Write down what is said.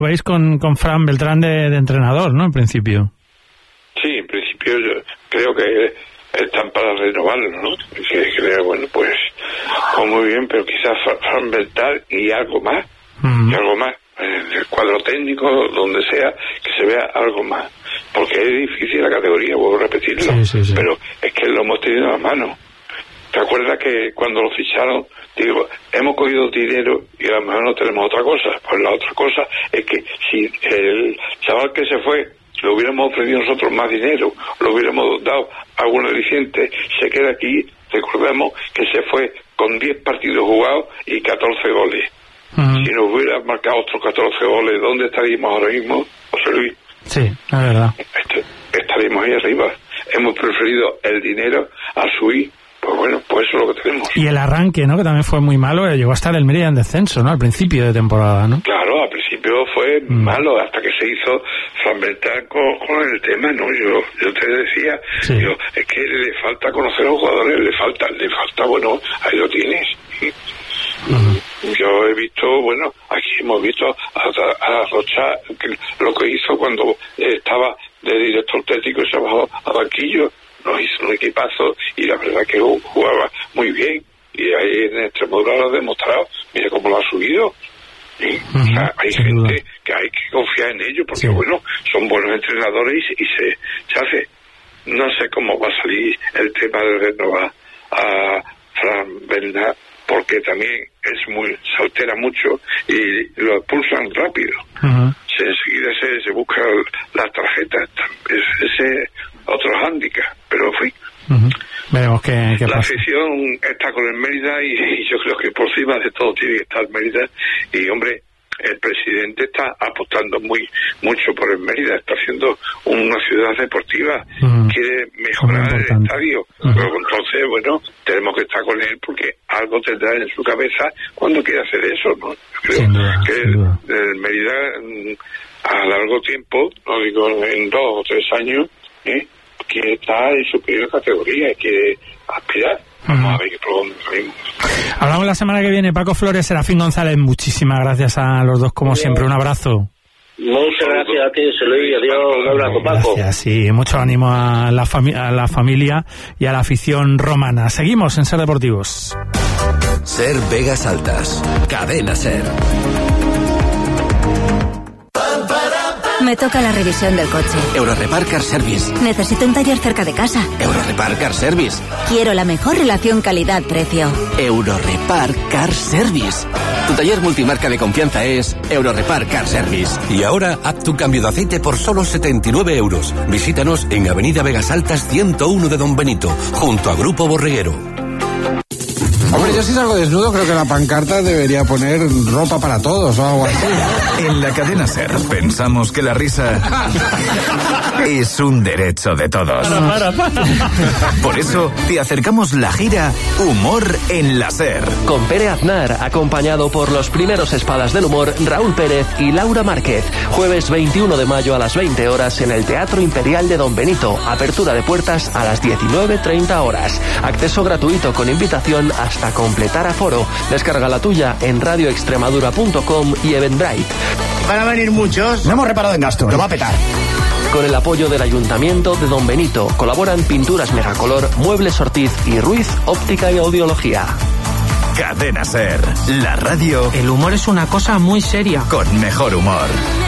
Vais con Fran Beltrán de entrenador, ¿no? En principio. Sí, en principio yo creo que están para renovarlo, ¿no? Creo, bueno, pues muy bien, pero quizás Fran Beltrán y algo más, y algo más. En el cuadro técnico, donde sea, que se vea algo más. Porque es difícil la categoría, vuelvo a repetirlo, sí. Pero es que lo hemos tenido a mano. ¿Te acuerdas que cuando lo ficharon, digo, hemos cogido dinero y a lo mejor no tenemos otra cosa? Pues la otra cosa es que si el chaval que se fue le hubiéramos ofrecido nosotros más dinero, le hubiéramos dado algún aliciente, se queda aquí, recordemos que se fue con 10 partidos jugados y 14 goles. Si nos hubiera marcado otros 14 goles, ¿dónde estaríamos ahora mismo, José Luis? Sí, es verdad. Estaríamos ahí arriba. Hemos preferido el dinero a subir. Pues bueno, pues eso es lo que tenemos. Y el arranque, ¿no? Que también fue muy malo. Llegó a estar el Mérida en descenso, ¿no? Al principio de temporada, ¿no? Claro, al principio fue malo, hasta que se hizo Fran Beltrán con el tema, ¿no? Yo te decía, es que le falta conocer a los jugadores, le falta, bueno, ahí lo tienes. Yo he visto, bueno, aquí hemos visto a Rocha, lo que hizo cuando estaba de director técnico y se bajó a banquillo. Nos hizo un equipazo y la verdad que jugaba muy bien, y ahí en Extremadura lo ha demostrado. Mira cómo lo ha subido. O sea, hay gente que hay que confiar en ellos, porque bueno, son buenos entrenadores y se hace. No sé cómo va a salir el tema de renovar a Fran Beltrán, porque también se altera mucho y lo expulsan rápido. Enseguida se busca las tarjetas. Ese otro hándicap, pero en fin. Veremos qué la pasa. afición está con el Mérida y yo creo que por encima de todo tiene que estar Mérida. Y hombre, el presidente está apostando mucho por el Mérida, está haciendo una ciudad deportiva, quiere mejorar el estadio. Pero entonces, bueno, tenemos que estar con él porque algo tendrá en su cabeza cuando quiere hacer eso, ¿no? Yo creo que el Mérida a largo tiempo, no digo en 2 o 3 años, quiere estar en superior categoría y quiere aspirar. Vamos a ver por dónde salimos. Hablamos la semana que viene. Paco Flores, Serafín González, muchísimas gracias a los dos, como siempre. Un abrazo. Muchas gracias a ti, José Luis. Adiós, un abrazo, Paco. Gracias, y mucho ánimo a la familia y a la afición romana. Seguimos en Ser Deportivos. Ser Vegas Altas, Cadena Ser. Me toca la revisión del coche. Eurorepar Car Service. Necesito un taller cerca de casa. Eurorepar Car Service. Quiero la mejor relación calidad-precio. Eurorepar Car Service. Tu taller multimarca de confianza es Eurorepar Car Service. Y ahora, haz tu cambio de aceite por solo 79 euros. Visítanos en Avenida Vegas Altas 101 de Don Benito, junto a Grupo Borreguero. Hombre, yo si salgo desnudo creo que la pancarta debería poner ropa para todos o algo así. En la cadena SER pensamos que la risa es un derecho de todos. Para. Por eso te acercamos la gira Humor en la SER. Con Pere Aznar, acompañado por los primeros espadas del humor Raúl Pérez y Laura Márquez. Jueves 21 de mayo a las 20 horas en el Teatro Imperial de Don Benito. Apertura de puertas a las 19:30 horas. Acceso gratuito con invitación hasta completar aforo. Descarga la tuya en radioextremadura.com y Eventbrite. Van a venir muchos. No hemos reparado en gasto, lo va a petar. Con el apoyo del Ayuntamiento de Don Benito colaboran Pinturas Megacolor, Muebles Ortiz y Ruiz Óptica y Audiología. Cadena SER, la radio. El humor es una cosa muy seria. Con mejor humor.